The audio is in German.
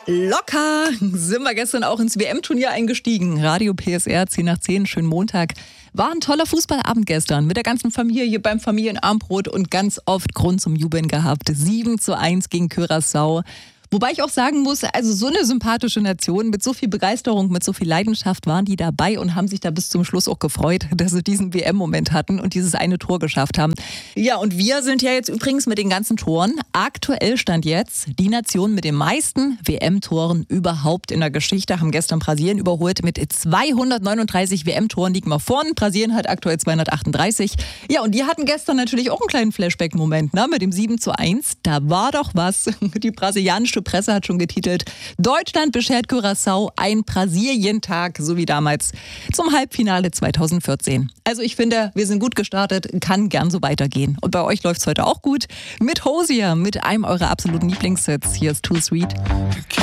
Locker sind wir gestern auch ins WM-Turnier eingestiegen. Radio PSR 10 nach 10, schönen Montag. War ein toller Fußballabend gestern mit der ganzen Familie beim Familienabendbrot und ganz oft Grund zum Jubeln gehabt. 7:1 gegen Curaçao. Wobei ich auch sagen muss, also so eine sympathische Nation mit so viel Begeisterung, mit so viel Leidenschaft waren die dabei und haben sich da bis zum Schluss auch gefreut, dass sie diesen WM-Moment hatten und dieses eine Tor geschafft haben. Ja, und wir sind ja jetzt übrigens mit den ganzen Toren aktuell Stand jetzt die Nation mit den meisten WM-Toren überhaupt in der Geschichte, haben gestern Brasilien überholt mit 239 WM-Toren, liegen wir vorn. Brasilien hat aktuell 238. Ja, und die hatten gestern natürlich auch einen kleinen Flashback-Moment, ne, mit dem 7:1. Da war doch was. Die brasilianische Presse hat schon getitelt, Deutschland beschert Curaçao ein Brasilientag, so wie damals zum Halbfinale 2014. Also ich finde, wir sind gut gestartet, kann gern so weitergehen. Und bei euch läuft es heute auch gut. Mit Hozier, mit einem eurer absoluten Lieblingssets. Hier ist Too Sweet.